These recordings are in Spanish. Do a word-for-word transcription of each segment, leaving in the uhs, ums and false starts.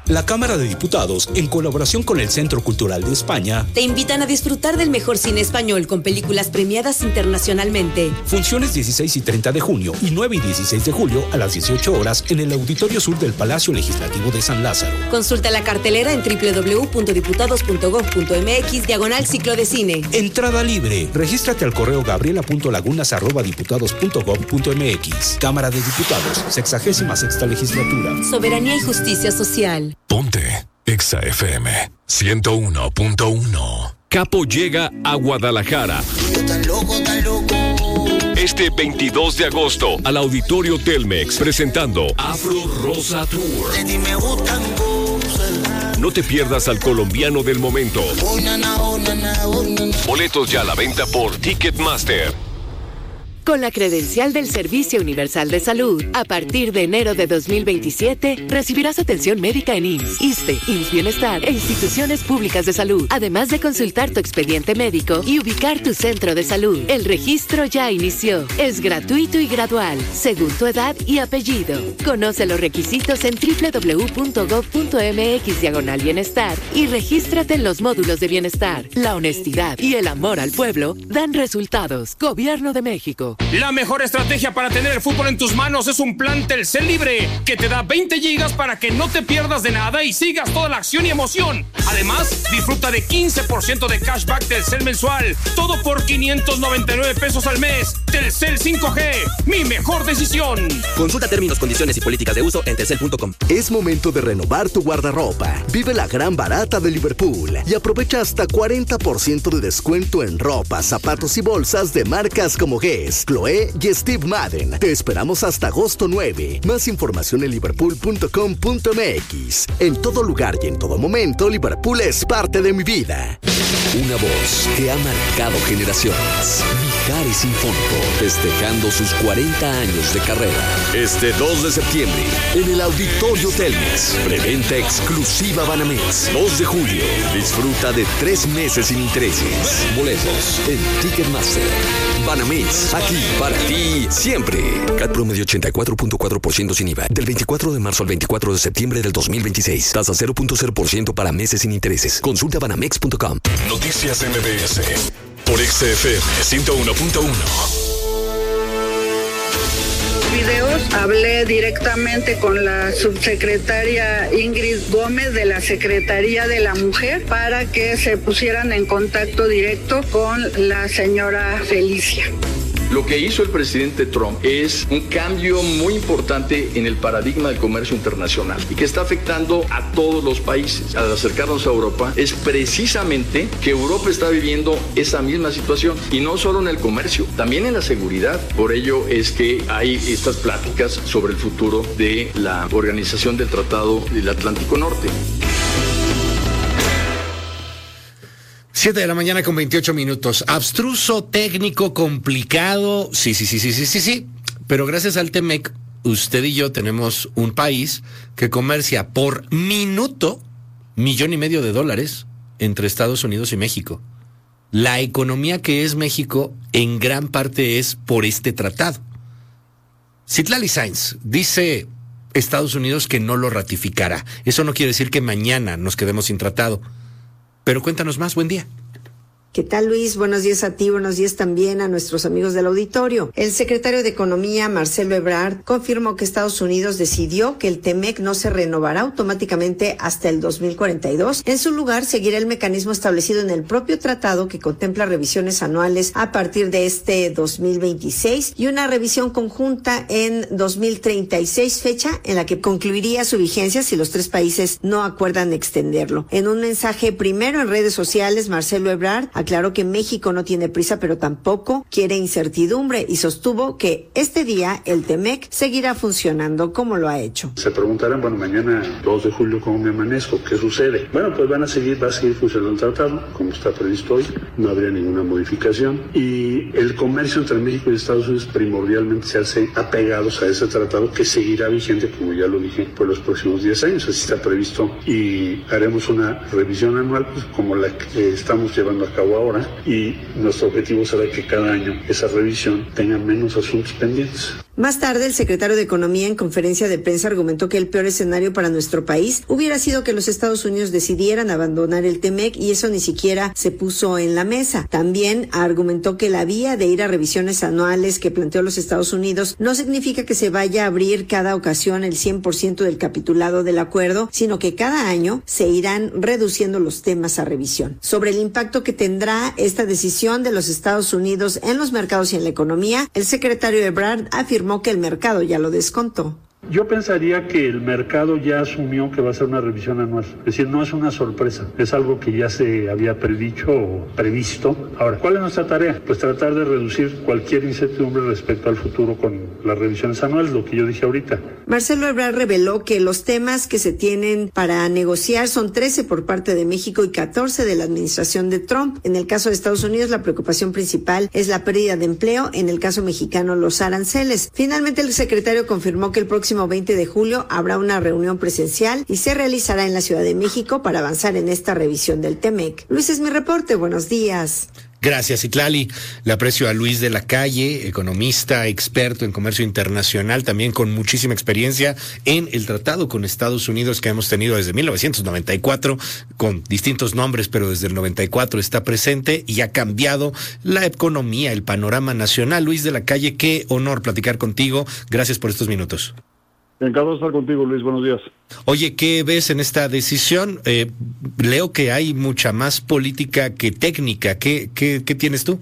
La Cámara de Diputados, en colaboración con el Centro Cultural de España, te invitan a disfrutar del mejor cine español con películas premiadas internacionalmente. Funciones dieciséis y treinta de junio y nueve y dieciséis de julio a las dieciocho horas en el Auditorio Sur del Palacio Legislativo de San Lázaro. Consulta la cartelera en doble u doble u doble u punto diputados punto gob punto eme equis diagonal ciclo de cine. Entrada libre. Regístrate al correo gabriela punto lagunas arroba diputados punto gob punto eme equis. Cámara de Diputados, sexagésima sexta legislatura. Soberanía y justicia social. Ponte Exa F M ciento uno punto uno. Capo llega a Guadalajara este veintidós de agosto al Auditorio Telmex presentando Afro Rosa Tour. No te pierdas al colombiano del momento. Boletos ya a la venta por Ticketmaster. Con la credencial del Servicio Universal de Salud, a partir de enero de dos mil veintisiete, recibirás atención médica en I M S S, ISSSTE, I M S S Bienestar e instituciones públicas de salud, además de consultar tu expediente médico y ubicar tu centro de salud. El registro ya inició. Es gratuito y gradual, según tu edad y apellido. Conoce los requisitos en doble u doble u doble u punto gob punto eme equis diagonal bienestar y regístrate en los módulos de bienestar. La honestidad y el amor al pueblo dan resultados. Gobierno de México. La mejor estrategia para tener el fútbol en tus manos es un plan Telcel Libre que te da veinte gigas para que no te pierdas de nada y sigas toda la acción y emoción. Además, disfruta de quince por ciento de cashback Telcel mensual, todo por quinientos noventa y nueve pesos al mes. Telcel cinco G, mi mejor decisión. Consulta términos, condiciones y políticas de uso en telcel punto com. Es momento de renovar tu guardarropa. Vive la gran barata de Liverpool y aprovecha hasta cuarenta por ciento de descuento en ropa, zapatos y bolsas de marcas como Guess, Chloé y Steve Madden. Te esperamos hasta agosto nueve. Más información en liverpool punto com punto eme equis. En todo lugar y en todo momento, Liverpool es parte de mi vida. Una voz que ha marcado generaciones. Mijares Sinfónico, festejando sus cuarenta años de carrera. Este dos de septiembre, en el Auditorio Telmex. Preventa exclusiva Banamex. dos de julio, disfruta de tres meses sin intereses. Boletos en Ticketmaster. Banamex, aquí para ti siempre. C A T promedio ochenta y cuatro punto cuatro por ciento sin I V A. Del veinticuatro de marzo al veinticuatro de septiembre del dos mil veintiséis. Tasa cero punto cero por ciento para meses sin intereses. Consulta banamex punto com. Noticias M B S por Exa F M ciento uno punto uno. Videos, hablé directamente con la subsecretaria Ingrid Gómez de la Secretaría de la Mujer para que se pusieran en contacto directo con la señora Felicia. Lo que hizo el presidente Trump es un cambio muy importante en el paradigma del comercio internacional y que está afectando a todos los países. Al acercarnos a Europa, es precisamente que Europa está viviendo esa misma situación y no solo en el comercio, también en la seguridad. Por ello es que hay estas pláticas sobre el futuro de la Organización del Tratado del Atlántico Norte. siete de la mañana con veintiocho minutos. Abstruso, técnico, complicado. Sí, sí, sí, sí, sí, sí, sí. Pero gracias al Temec, usted y yo tenemos un país que comercia por minuto millón y medio de dólares entre Estados Unidos y México. La economía que es México en gran parte es por este tratado. Citlali Sainz dice Estados Unidos que no lo ratificará. Eso no quiere decir que mañana nos quedemos sin tratado. Pero cuéntanos más, buen día. ¿Qué tal, Luis? Buenos días a ti, buenos días también a nuestros amigos del auditorio. El secretario de Economía, Marcelo Ebrard, confirmó que Estados Unidos decidió que el Temec no se renovará automáticamente hasta el dos mil cuarenta y dos. En su lugar, seguirá el mecanismo establecido en el propio tratado que contempla revisiones anuales a partir de este dos mil veintiséis y una revisión conjunta en dos mil treinta y seis, fecha en la que concluiría su vigencia si los tres países no acuerdan extenderlo. En un mensaje primero en redes sociales, Marcelo Ebrard aclaró que México no tiene prisa, pero tampoco quiere incertidumbre y sostuvo que este día el Temec seguirá funcionando como lo ha hecho. Se preguntarán, bueno, mañana dos de julio, ¿cómo me amanezco? ¿Qué sucede? Bueno, pues van a seguir, va a seguir funcionando el tratado, como está previsto hoy, no habría ninguna modificación. Y el comercio entre México y Estados Unidos primordialmente se hace apegados a ese tratado que seguirá vigente, como ya lo dije, por los próximos diez años, así está previsto. Y haremos una revisión anual, pues, como la que estamos llevando a cabo ahora, y nuestro objetivo será que cada año esa revisión tenga menos asuntos pendientes. Más tarde, el secretario de Economía en conferencia de prensa argumentó que el peor escenario para nuestro país hubiera sido que los Estados Unidos decidieran abandonar el TEMEC y eso ni siquiera se puso en la mesa. También argumentó que la vía de ir a revisiones anuales que planteó los Estados Unidos no significa que se vaya a abrir cada ocasión el cien por ciento del capitulado del acuerdo, sino que cada año se irán reduciendo los temas a revisión. Sobre el impacto que tendrá esta decisión de los Estados Unidos en los mercados y en la economía, el secretario Ebrard afirmó que el mercado ya lo descontó. Yo pensaría que el mercado ya asumió que va a ser una revisión anual. Es decir, no es una sorpresa, es algo que ya se había predicho o previsto. Ahora, ¿cuál es nuestra tarea? Pues tratar de reducir cualquier incertidumbre respecto al futuro con las revisiones anuales, lo que yo dije ahorita. Marcelo Ebrard reveló que los temas que se tienen para negociar son trece por parte de México y catorce de la administración de Trump. En el caso de Estados Unidos, la preocupación principal es la pérdida de empleo. En el caso mexicano, los aranceles. Finalmente, el secretario confirmó que el próximo veinte de julio habrá una reunión presencial y se realizará en la Ciudad de México para avanzar en esta revisión del TEMEC. Luis, es mi reporte. Buenos días. Gracias, Itlali. Le aprecio a Luis de la Calle, economista, experto en comercio internacional, también con muchísima experiencia en el tratado con Estados Unidos que hemos tenido desde mil novecientos noventa y cuatro, con distintos nombres, pero desde el noventa y cuatro está presente y ha cambiado la economía, el panorama nacional. Luis de la Calle, qué honor platicar contigo. Gracias por estos minutos. Encantado de estar contigo, Luis. Buenos días. Oye, ¿qué ves en esta decisión? Eh, leo que hay mucha más política que técnica. ¿Qué, qué, qué tienes tú?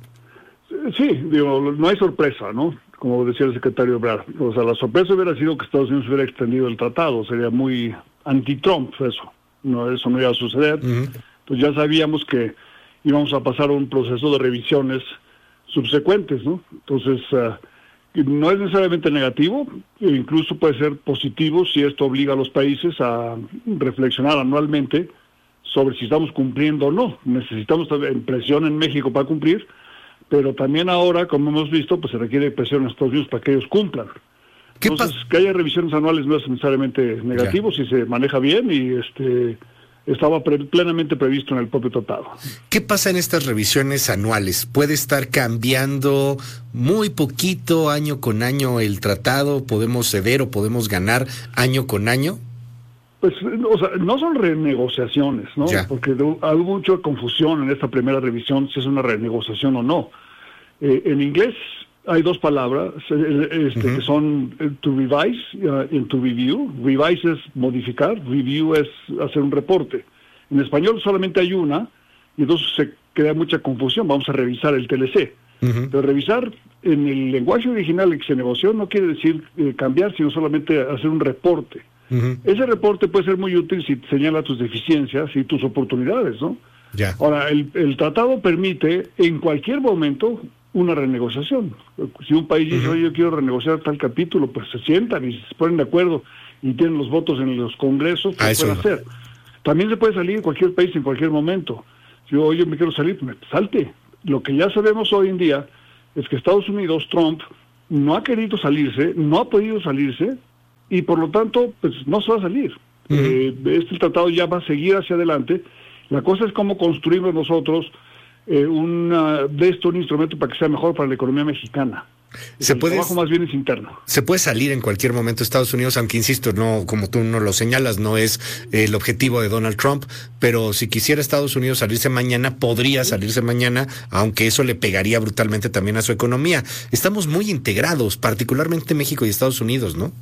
Sí, digo, no hay sorpresa, ¿no? Como decía el secretario Ebrard. O sea, la sorpresa hubiera sido que Estados Unidos hubiera extendido el tratado. Sería muy anti-Trump eso. No, eso no iba a suceder. Uh-huh. Pues ya sabíamos que íbamos a pasar un proceso de revisiones subsecuentes, ¿no? Entonces... Uh, no es necesariamente negativo, incluso puede ser positivo si esto obliga a los países a reflexionar anualmente sobre si estamos cumpliendo o no. Necesitamos presión en México para cumplir, pero también ahora, como hemos visto, pues se requiere presión en Estados Unidos para que ellos cumplan. Entonces, que haya revisiones anuales no es necesariamente negativo, ya, si se maneja bien y este... estaba pre- plenamente previsto en el propio tratado. ¿Qué pasa en estas revisiones anuales? ¿Puede estar cambiando muy poquito año con año el tratado? ¿Podemos ceder o podemos ganar año con año? Pues, o sea, no son renegociaciones, ¿no? Ya. Porque hay mucha confusión en esta primera revisión si es una renegociación o no. Eh, en inglés hay dos palabras este, uh-huh. que son to revise uh, y to review. Revise es modificar, review es hacer un reporte. En español solamente hay una, y entonces se crea mucha confusión. Vamos a revisar el T L C. Uh-huh. Pero revisar en el lenguaje original que se negoció no quiere decir eh, cambiar, sino solamente hacer un reporte. Uh-huh. Ese reporte puede ser muy útil si señala tus deficiencias y tus oportunidades, ¿no? Ya. Ahora, el, el tratado permite en cualquier momento una renegociación. Si un país dice, uh-huh. oye, yo quiero renegociar tal capítulo, pues se sientan y se ponen de acuerdo y tienen los votos en los congresos, pues pueden hacer. También se puede salir en cualquier país en cualquier momento. Si yo, oye, me quiero salir, pues salte. Lo que ya sabemos hoy en día es que Estados Unidos, Trump, no ha querido salirse, no ha podido salirse, y por lo tanto, pues no se va a salir. Uh-huh. Eh, este tratado ya va a seguir hacia adelante. La cosa es cómo construimos nosotros eh, una, de esto un instrumento para que sea mejor para la economía mexicana. Se el puede, trabajo más bien es interno. Se puede salir en cualquier momento Estados Unidos, aunque insisto, no, como tú no lo señalas, no es eh, el objetivo de Donald Trump, pero si quisiera Estados Unidos salirse mañana, podría salirse mañana, aunque eso le pegaría brutalmente también a su economía. Estamos muy integrados, particularmente México y Estados Unidos, ¿no?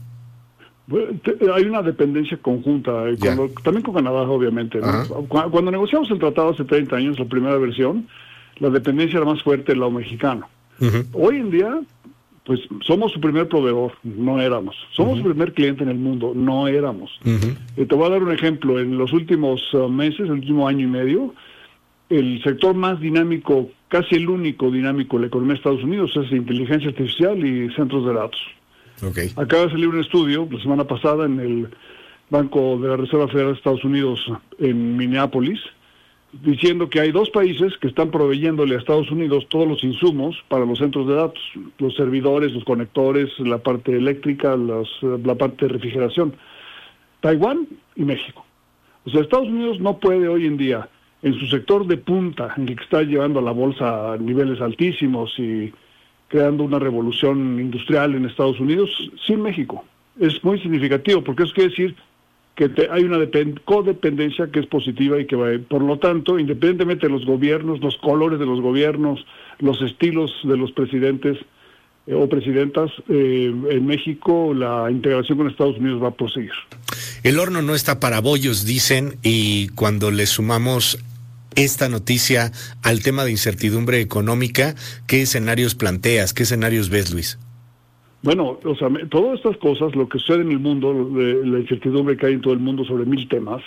Hay una dependencia conjunta, cuando, también con Canadá, obviamente, ¿no? Cuando, cuando negociamos el tratado hace treinta años, la primera versión, la dependencia era más fuerte del lado mexicano. Uh-huh. Hoy en día, pues somos su primer proveedor, no éramos. Somos uh-huh. su primer cliente en el mundo, no éramos. Uh-huh. Eh, te voy a dar un ejemplo. En los últimos uh, meses, el último año y medio, el sector más dinámico, casi el único dinámico de la economía de Estados Unidos es inteligencia artificial y centros de datos. Okay. Acaba de salir un estudio la semana pasada en el Banco de la Reserva Federal de Estados Unidos en Minneapolis, diciendo que hay dos países que están proveyéndole a Estados Unidos todos los insumos para los centros de datos, los servidores, los conectores, la parte eléctrica, los, la parte de refrigeración, Taiwán y México. O sea, Estados Unidos no puede hoy en día, en su sector de punta, en el que está llevando a la bolsa a niveles altísimos y creando una revolución industrial en Estados Unidos sin México. Es muy significativo, porque eso quiere decir que te, hay una depend, codependencia que es positiva y que va, por lo tanto, independientemente de los gobiernos, los colores de los gobiernos, los estilos de los presidentes eh, o presidentas, eh, en México la integración con Estados Unidos va a proseguir. El horno no está para bollos, dicen, y cuando le sumamos esta noticia al tema de incertidumbre económica, ¿qué escenarios planteas? ¿Qué escenarios ves, Luis? Bueno, o sea, todas estas cosas, lo que sucede en el mundo, la incertidumbre que hay en todo el mundo sobre mil temas,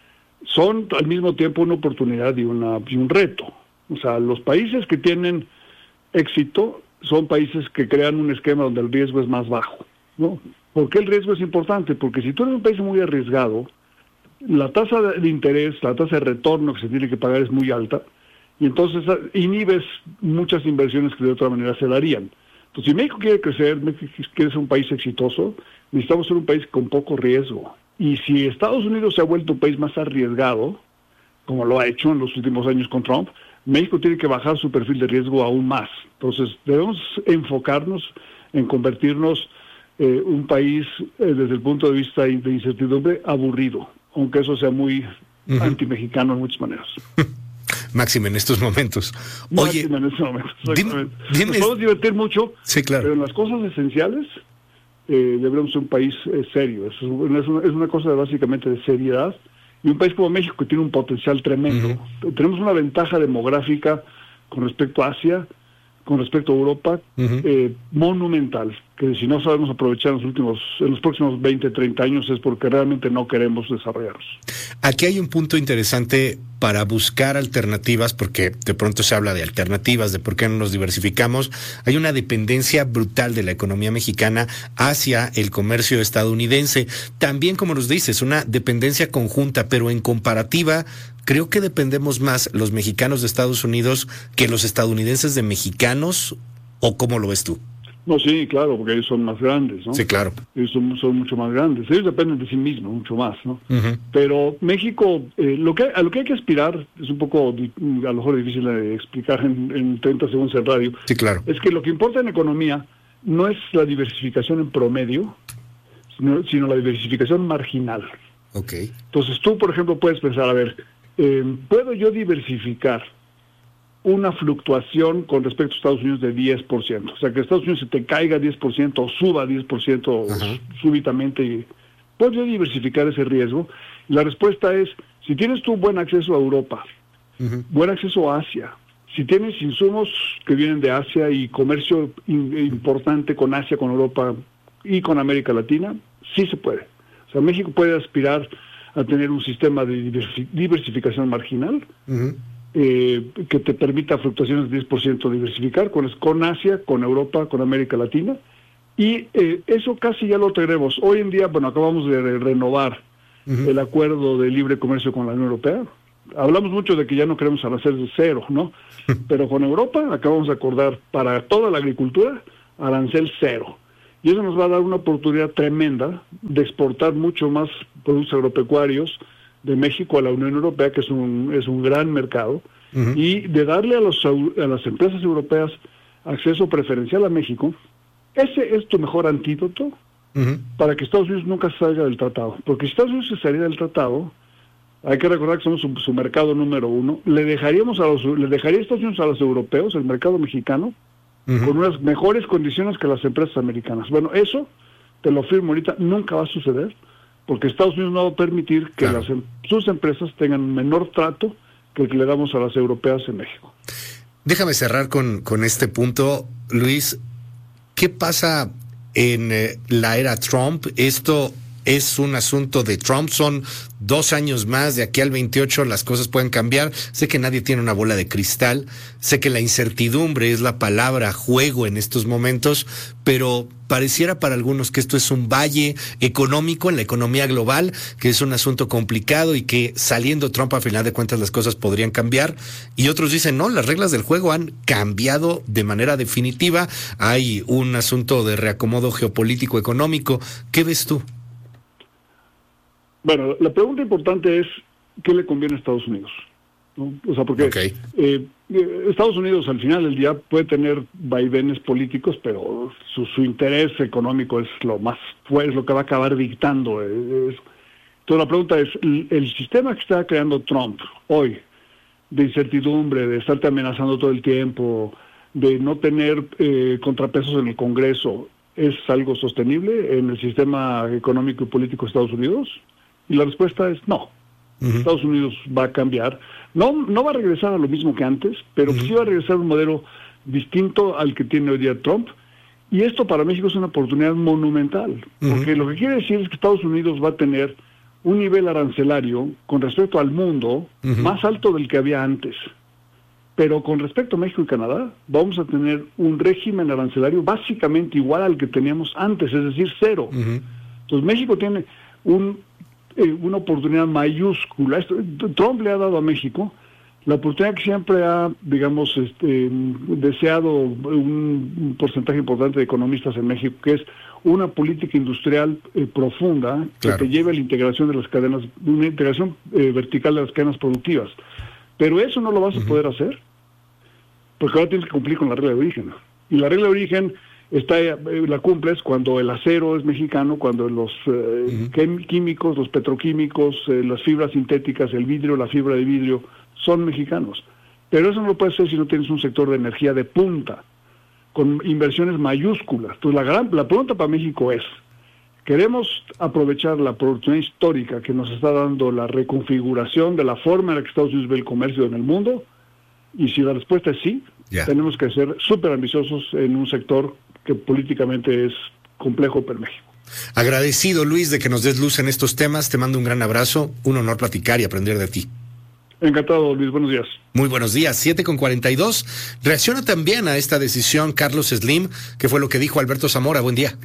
son al mismo tiempo una oportunidad y, una, y un reto. O sea, los países que tienen éxito son países que crean un esquema donde el riesgo es más bajo, ¿no? ¿Por qué el riesgo es importante? Porque si tú eres un país muy arriesgado, la tasa de interés, la tasa de retorno que se tiene que pagar es muy alta, y entonces inhibes muchas inversiones que de otra manera se darían. Entonces, si México quiere crecer, México quiere ser un país exitoso, necesitamos ser un país con poco riesgo. Y si Estados Unidos se ha vuelto un país más arriesgado, como lo ha hecho en los últimos años con Trump, México tiene que bajar su perfil de riesgo aún más. Entonces, debemos enfocarnos en convertirnos en eh, un país, eh, desde el punto de vista de incertidumbre, aburrido, aunque eso sea muy uh-huh. anti-mexicano en muchas maneras. Máxime en estos momentos. Oye, Máxime en estos momentos, dime, dime, nos podemos divertir mucho, sí, claro. pero en las cosas esenciales eh, debemos ser un país eh, serio. Es una, es, una, es una cosa de, básicamente de seriedad. Y un país como México que tiene un potencial tremendo. Uh-huh. Tenemos una ventaja demográfica con respecto a Asia, con respecto a Europa, uh-huh. eh, monumental, que si no sabemos aprovechar en los últimos, en los próximos veinte, treinta años es porque realmente no queremos desarrollarnos. Aquí hay un punto interesante para buscar alternativas, porque de pronto se habla de alternativas, de por qué no nos diversificamos. Hay una dependencia brutal de la economía mexicana hacia el comercio estadounidense. También, como nos dices, una dependencia conjunta, pero en comparativa, creo que dependemos más los mexicanos de Estados Unidos que los estadounidenses de mexicanos, ¿o cómo lo ves tú? No, sí, claro, porque ellos son más grandes, ¿no? Sí, claro. Ellos son, son mucho más grandes. Ellos dependen de sí mismos, mucho más, ¿no? Uh-huh. Pero México, eh, lo que a lo que hay que aspirar, es un poco, a lo mejor difícil de explicar en, en treinta segundos en radio. Sí, claro. Es que lo que importa en economía no es la diversificación en promedio, sino, sino la diversificación marginal. Ok. Entonces tú, por ejemplo, puedes pensar, a ver, eh, ¿puedo yo diversificar una fluctuación con respecto a Estados Unidos de diez por ciento? O sea, que Estados Unidos se te caiga diez por ciento o suba diez por ciento uh-huh. súbitamente. Y ¿puedo diversificar ese riesgo? Y la respuesta es, si tienes tú buen acceso a Europa, uh-huh. buen acceso a Asia, si tienes insumos que vienen de Asia y comercio in- importante con Asia, con Europa y con América Latina, sí se puede. O sea, México puede aspirar a tener un sistema de diversi- diversificación marginal, uh-huh. Eh, que te permita fluctuaciones de diez por ciento diversificar con, con Asia, con Europa, con América Latina, y eh, eso casi ya lo tenemos. Hoy en día, bueno, acabamos de re- renovar uh-huh. el acuerdo de libre comercio con la Unión Europea. Hablamos mucho de que ya no queremos aranceles de cero, ¿no? Pero con Europa acabamos de acordar para toda la agricultura arancel cero. Y eso nos va a dar una oportunidad tremenda de exportar mucho más productos agropecuarios de México a la Unión Europea, que es un es un gran mercado, uh-huh. y de darle a, los, a las empresas europeas acceso preferencial a México. Ese es tu mejor antídoto uh-huh. para que Estados Unidos nunca salga del tratado. Porque si Estados Unidos se saliera del tratado, hay que recordar que somos su, su mercado número uno, le dejaríamos a los le dejaría Estados Unidos a los europeos, el mercado mexicano, uh-huh. con unas mejores condiciones que las empresas americanas. Bueno, eso, te lo firmo ahorita, nunca va a suceder, porque Estados Unidos no va a permitir que claro. las, sus empresas tengan un menor trato que el que le damos a las europeas en México. Déjame cerrar con, con este punto, Luis. ¿Qué pasa en eh, la era Trump? Esto es un asunto de Trump, son dos años más, de aquí al veintiocho las cosas pueden cambiar. Sé que nadie tiene una bola de cristal, sé que la incertidumbre es la palabra juego en estos momentos, pero pareciera para algunos que esto es un valle económico en la economía global, que es un asunto complicado y que saliendo Trump a final de cuentas las cosas podrían cambiar, y otros dicen no, las reglas del juego han cambiado de manera definitiva, hay un asunto de reacomodo geopolítico económico. ¿Qué ves tú? Bueno, la pregunta importante es, ¿qué le conviene a Estados Unidos? ¿No? O sea, porque okay. eh, eh, Estados Unidos al final del día puede tener vaivenes políticos, pero su, su interés económico es lo más, pues, lo que va a acabar dictando. Eh, es, entonces la pregunta es, el, el sistema que está creando Trump hoy, de incertidumbre, de estarte amenazando todo el tiempo, de no tener eh, contrapesos en el Congreso, ¿es algo sostenible en el sistema económico y político de Estados Unidos? Y la respuesta es no. Uh-huh. Estados Unidos va a cambiar. No, no va a regresar a lo mismo que antes, pero uh-huh. sí va a regresar a un modelo distinto al que tiene hoy día Trump. Y esto para México es una oportunidad monumental, uh-huh. porque lo que quiere decir es que Estados Unidos va a tener un nivel arancelario con respecto al mundo uh-huh. más alto del que había antes. Pero con respecto a México y Canadá, vamos a tener un régimen arancelario básicamente igual al que teníamos antes, es decir, cero. Uh-huh. Entonces México tiene un, eh, una oportunidad mayúscula. Esto, Trump le ha dado a México la oportunidad que siempre ha, digamos, este, deseado un, un porcentaje importante de economistas en México, que es una política industrial eh, profunda claro. que te lleve a la integración de las cadenas, una integración eh, vertical de las cadenas productivas. Pero eso no lo vas a uh-huh. poder hacer, porque ahora tienes que cumplir con la regla de origen. Y la regla de origen está eh, la cumples cuando el acero es mexicano, cuando los eh, uh-huh. químicos, los petroquímicos, eh, las fibras sintéticas, el vidrio, la fibra de vidrio, son mexicanos. Pero eso no lo puedes hacer si no tienes un sector de energía de punta, con inversiones mayúsculas. Entonces la, gran, la pregunta para México es, ¿queremos aprovechar la oportunidad histórica que nos está dando la reconfiguración de la forma en la que Estados Unidos ve el comercio en el mundo? Y si la respuesta es sí, yeah. tenemos que ser súper ambiciosos en un sector que políticamente es complejo para México. Agradecido, Luis, de que nos des luz en estos temas. Te mando un gran abrazo. Un honor platicar y aprender de ti. Encantado, Luis. Buenos días. Muy buenos días. siete con cuarenta y dos. Reacciona también a esta decisión Carlos Slim, que fue lo que dijo Alberto Zamora. Buen día.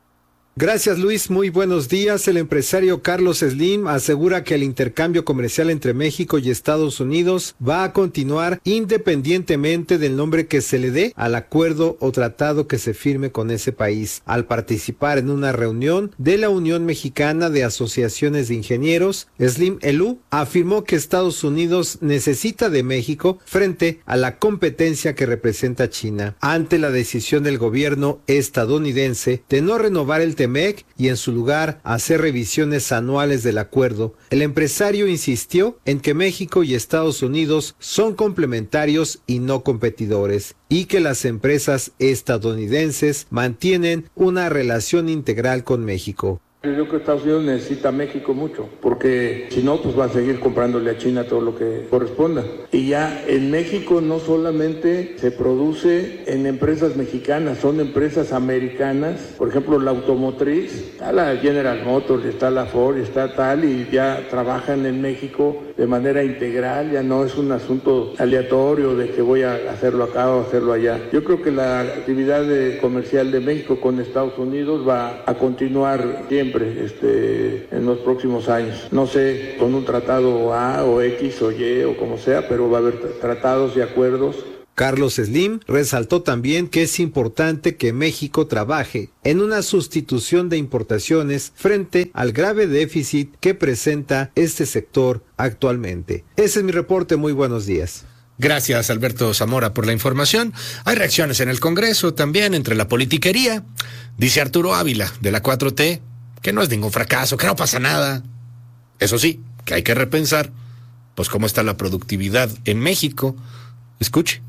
Gracias, Luis. Muy buenos días. El empresario Carlos Slim asegura que el intercambio comercial entre México y Estados Unidos va a continuar independientemente del nombre que se le dé al acuerdo o tratado que se firme con ese país. Al participar en una reunión de la Unión Mexicana de Asociaciones de Ingenieros, Slim Elú afirmó que Estados Unidos necesita de México frente a la competencia que representa China. Ante la decisión del gobierno estadounidense de no renovar el T M E C y en su lugar hacer revisiones anuales del acuerdo, el empresario insistió en que México y Estados Unidos son complementarios y no competidores, y que las empresas estadounidenses mantienen una relación integral con México. Yo creo que Estados Unidos necesita a México mucho, porque si no, pues va a seguir comprándole a China todo lo que corresponda. Y ya en México no solamente se produce en empresas mexicanas, son empresas americanas. Por ejemplo, la automotriz, está la General Motors, está la Ford, está tal, y ya trabajan en México de manera integral, ya no es un asunto aleatorio de que voy a hacerlo acá o hacerlo allá. Yo creo que la actividad de, comercial de México con Estados Unidos va a continuar siempre. Este, en los próximos años. No sé, con un tratado A o X o Y o como sea, pero va a haber tratados y acuerdos. Carlos Slim resaltó también que es importante que México trabaje en una sustitución de importaciones frente al grave déficit que presenta este sector actualmente. Ese es mi reporte. Muy buenos días. Gracias, Alberto Zamora, por la información. Hay reacciones en el Congreso también entre la politiquería. Dice Arturo Ávila, de la cuatro T, que no es ningún fracaso, que no pasa nada. Eso sí, que hay que repensar, pues cómo está la productividad en México. Escuche.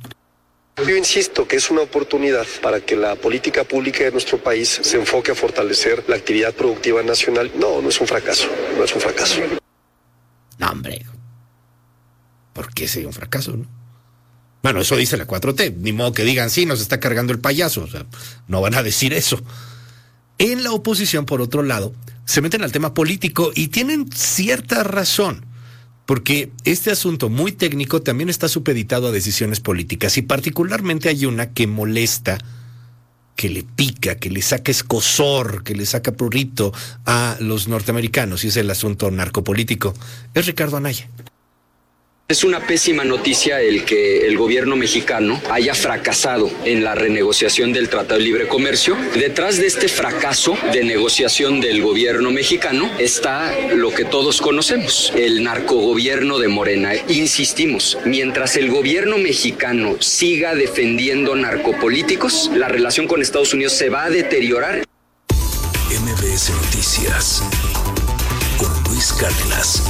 Yo insisto que es una oportunidad para que la política pública de nuestro país se enfoque a fortalecer la actividad productiva nacional. No, no es un fracaso, no es un fracaso. No, hombre. ¿Por qué sería un fracaso, no? Bueno, eso dice la cuatro T. Ni modo que digan, sí, nos está cargando el payaso. O sea, no van a decir eso. En la oposición, por otro lado, se meten al tema político y tienen cierta razón, porque este asunto muy técnico también está supeditado a decisiones políticas, y particularmente hay una que molesta, que le pica, que le saca escozor, que le saca prurito a los norteamericanos, y es el asunto narcopolítico. Es Ricardo Anaya. Es una pésima noticia el que el gobierno mexicano haya fracasado en la renegociación del Tratado de Libre Comercio. Detrás de este fracaso de negociación del gobierno mexicano está lo que todos conocemos, el narcogobierno de Morena. Insistimos, mientras el gobierno mexicano siga defendiendo narcopolíticos, la relación con Estados Unidos se va a deteriorar. M B S Noticias con Luis Cárdenas.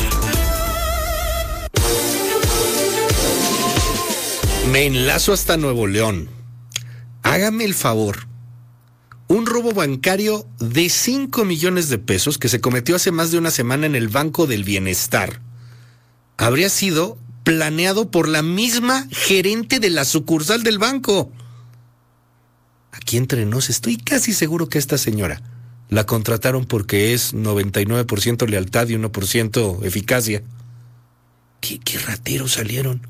Me enlazo hasta Nuevo León. Hágame el favor. Un robo bancario de cinco millones de pesos que se cometió hace más de una semana en el Banco del Bienestar habría sido planeado por la misma gerente de la sucursal del banco. Aquí entre nos, estoy casi seguro que esta señora la contrataron porque es noventa y nueve por ciento lealtad y uno por ciento eficacia. ¿Qué, qué rateros salieron?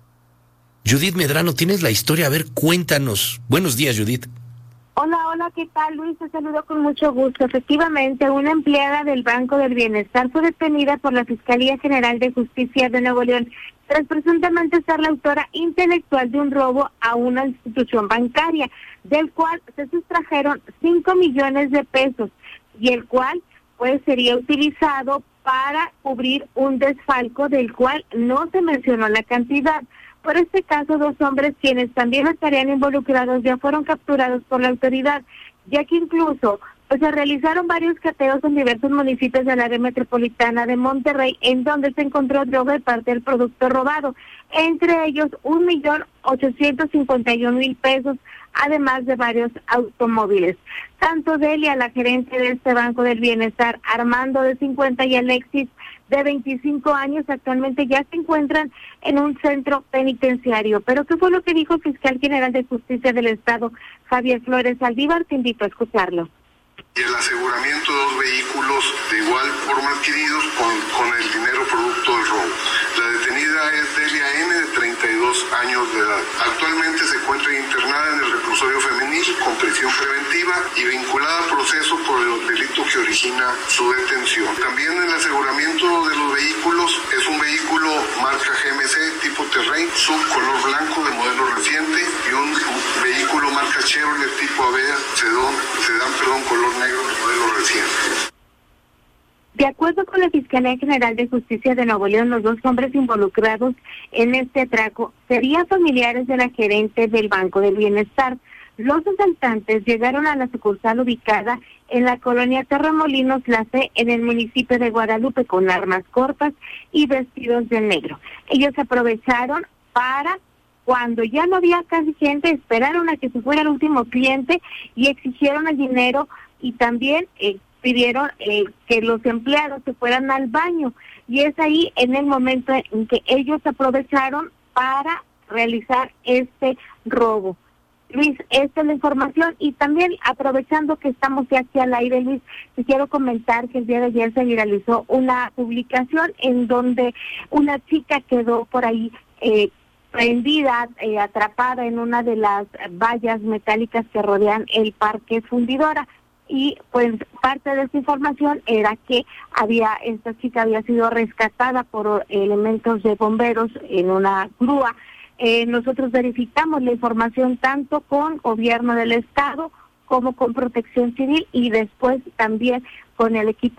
Judith Medrano, tienes la historia. A ver, cuéntanos. Buenos días, Judith. Hola, hola, ¿qué tal, Luis? Te saludo con mucho gusto. Efectivamente, una empleada del Banco del Bienestar fue detenida por la Fiscalía General de Justicia de Nuevo León tras presuntamente ser la autora intelectual de un robo a una institución bancaria, del cual se sustrajeron cinco millones de pesos y el cual pues sería utilizado para cubrir un desfalco del cual no se mencionó la cantidad. Por este caso, dos hombres quienes también estarían involucrados ya fueron capturados por la autoridad, ya que incluso pues, se realizaron varios cateos en diversos municipios del área metropolitana de Monterrey, en donde se encontró droga de parte del producto robado, entre ellos un millón ochocientos cincuenta y un mil pesos, además de varios automóviles. Tanto Delia, la gerente de este Banco del Bienestar, Armando de cincuenta y Alexis de veinticinco años, actualmente ya se encuentran en un centro penitenciario. Pero ¿qué fue lo que dijo el fiscal general de Justicia del Estado, Javier Flores Saldívar? Te invito a escucharlo. Y el aseguramiento de dos vehículos de igual forma adquiridos con, con el dinero producto del robo. La detenida es Delia N, de treinta y dos años de edad. Actualmente se encuentra internada en el reclusorio femenil con prisión preventiva y vinculada a proceso por el delito que origina su detención. También el aseguramiento de los vehículos es un vehículo marca G M C tipo Terrain, sub color blanco de modelo reciente, y un vehículo marca Chevrolet tipo Avea, sedán, sedán perdón, color negro de modelo reciente. De acuerdo con la Fiscalía General de Justicia de Nuevo León, los dos hombres involucrados en este atraco serían familiares de la gerente del Banco del Bienestar. Los asaltantes llegaron a la sucursal ubicada en la colonia Terramolinos La Fe, en el municipio de Guadalupe, con armas cortas y vestidos de negro. Ellos aprovecharon para, cuando ya no había casi gente, esperaron a que se fuera el último cliente y exigieron el dinero, y también eh, pidieron eh, que los empleados se fueran al baño, y es ahí en el momento en que ellos aprovecharon para realizar este robo. Luis, esta es la información, y también aprovechando que estamos ya aquí al aire, Luis, te quiero comentar que el día de ayer se viralizó una publicación en donde una chica quedó por ahí eh, prendida, eh, atrapada en una de las vallas metálicas que rodean el Parque Fundidora. Y pues parte de esta información era que había esta chica había sido rescatada por elementos de bomberos en una grúa. Eh, nosotros verificamos la información tanto con Gobierno del Estado como con Protección Civil, y después también con el equipo